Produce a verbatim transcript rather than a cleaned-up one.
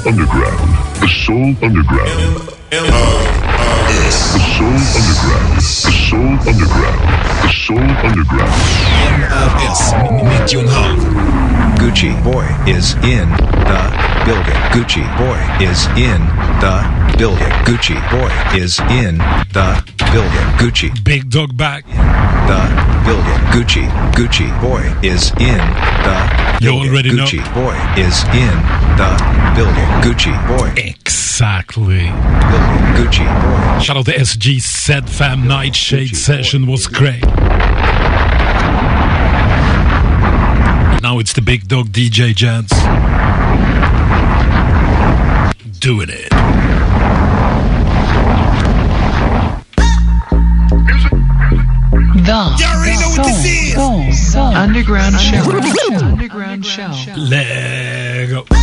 Underground. The Soul Underground. The Soul Underground. The Soul Underground. The Soul Underground. N F S nittio och en halv. Gucci Boy is in the building. Gucci Boy is in the building. Gucci Boy is in the building. Gucci Big Dog back. The building. Gucci Gucci Boy is in the You building. already know. Gucci Boy is in the building. Gucci Boy. Exactly. Building. Gucci Boy. Shout out to S G Z Fam Nightshade Gucci session boy. was great. Now it's the Big Dog D J Jans doing it. The You already know what this is. Soul, Soul Underground Show. Underground Show. Lego.